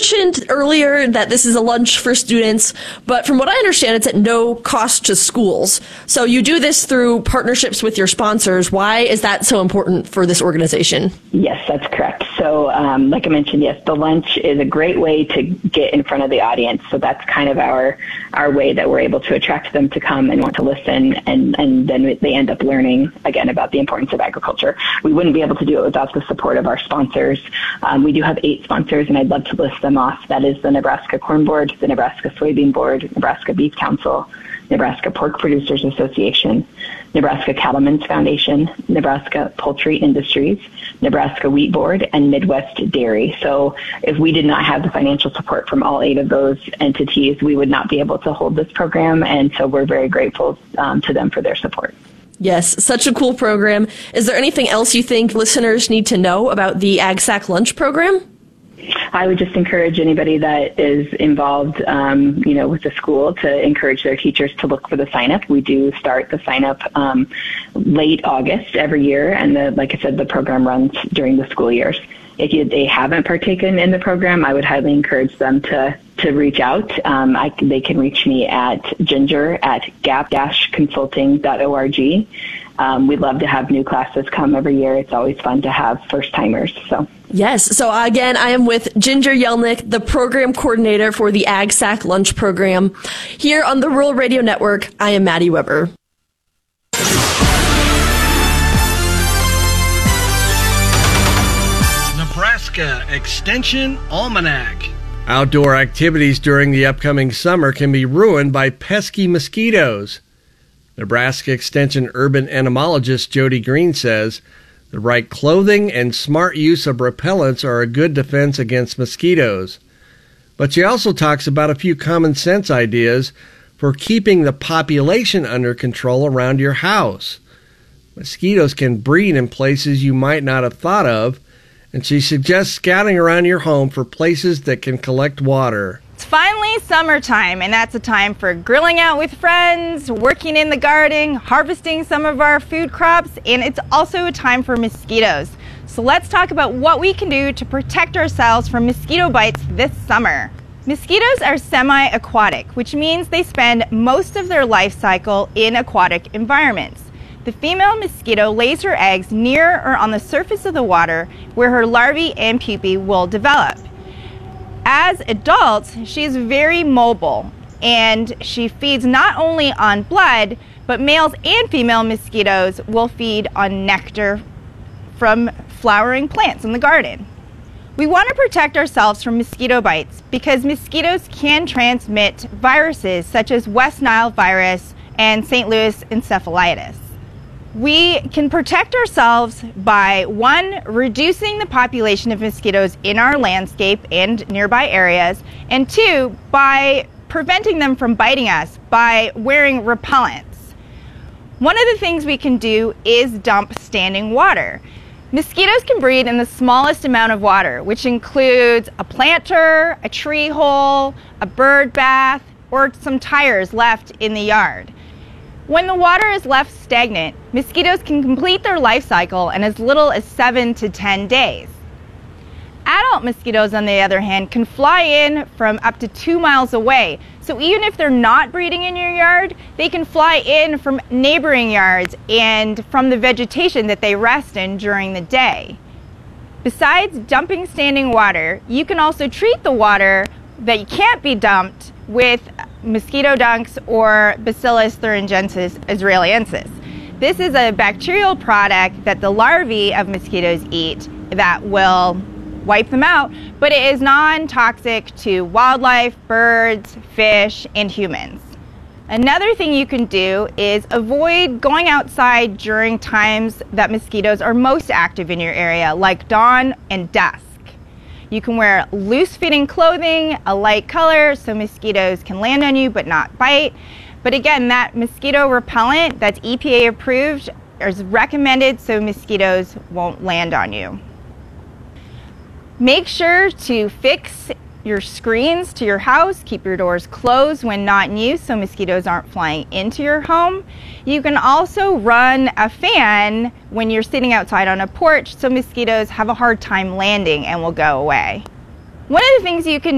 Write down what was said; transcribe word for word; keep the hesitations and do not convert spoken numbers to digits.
mentioned earlier that this is a lunch for students, but from what I understand, it's at no cost to schools. So you do this through partnerships with your sponsors. Why is that so important for this organization? Yes, that's correct. So um, like I mentioned, yes, the lunch is a great way to get in front of the audience. So that's kind of our our way that we're able to attract them to come and want to listen, and, and then they end up learning, again, about the importance of agriculture. We wouldn't be able to do it without the support of our sponsors. Um, we do have eight sponsors, and I'd love to list them off. That is the Nebraska Corn Board, the Nebraska Soybean Board, Nebraska Beef Council, Nebraska Pork Producers Association, Nebraska Cattlemen's Foundation, Nebraska Poultry Industries, Nebraska Wheat Board, and Midwest Dairy. So if we did not have the financial support from all eight of those entities, we would not be able to hold this program, and so we're very grateful um, to them for their support. Yes, such a cool program. Is there anything else you think listeners need to know about the AgSac Lunch program? I would just encourage anybody that is involved, um, you know, with the school to encourage their teachers to look for the sign-up. We do start the sign-up um, late August every year, and the, like I said, the program runs during the school years. If you, they haven't partaken in the program, I would highly encourage them to, to reach out. Um, I, they can reach me at ginger at gap dash consulting dot org. Um, we'd love to have new classes come every year. It's always fun to have first-timers. So. Yes. So again, I am with Ginger Yelnick, the program coordinator for the AgSac Lunch Program. Here on the Rural Radio Network, I am Maddie Weber. Nebraska Extension Almanac. Outdoor activities during the upcoming summer can be ruined by pesky mosquitoes. Nebraska Extension urban entomologist Jody Green says the right clothing and smart use of repellents are a good defense against mosquitoes. But she also talks about a few common sense ideas for keeping the population under control around your house. Mosquitoes can breed in places you might not have thought of, and she suggests scouting around your home for places that can collect water. It's finally summertime, and that's a time for grilling out with friends, working in the garden, harvesting some of our food crops, and it's also a time for mosquitoes. So let's talk about what we can do to protect ourselves from mosquito bites this summer. Mosquitoes are semi-aquatic, which means they spend most of their life cycle in aquatic environments. The female mosquito lays her eggs near or on the surface of the water where her larvae and pupae will develop. As adults, she is very mobile, and she feeds not only on blood, but males and female mosquitoes will feed on nectar from flowering plants in the garden. We want to protect ourselves from mosquito bites because mosquitoes can transmit viruses such as West Nile virus and Saint Louis encephalitis. We can protect ourselves by, one, reducing the population of mosquitoes in our landscape and nearby areas, and two, by preventing them from biting us by wearing repellents. One of the things we can do is dump standing water. Mosquitoes can breed in the smallest amount of water, which includes a planter, a tree hole, a bird bath, or some tires left in the yard. When the water is left stagnant, mosquitoes can complete their life cycle in as little as seven to ten days. Adult mosquitoes, on the other hand, can fly in from up to two miles away. So even if they're not breeding in your yard, they can fly in from neighboring yards and from the vegetation that they rest in during the day. Besides dumping standing water, you can also treat the water that can't be dumped with mosquito dunks or Bacillus thuringiensis israeliensis. This is a bacterial product that the larvae of mosquitoes eat that will wipe them out, but it is non-toxic to wildlife, birds, fish, and humans. Another thing you can do is avoid going outside during times that mosquitoes are most active in your area, like dawn and dusk. You can wear loose-fitting clothing, a light color, so mosquitoes can land on you but not bite. But again, that mosquito repellent that's E P A approved is recommended so mosquitoes won't land on you. Make sure to fix your screens to your house. Keep your doors closed when not in use so mosquitoes aren't flying into your home. You can also run a fan when you're sitting outside on a porch so mosquitoes have a hard time landing and will go away. One of the things you can